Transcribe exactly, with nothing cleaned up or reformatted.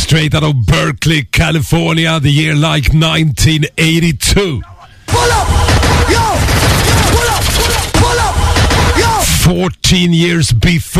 straight out of Berkeley, California, the year like nineteen eighty-two. Pull up! Yo! Pull up! Pull up! Yo! fourteen years before.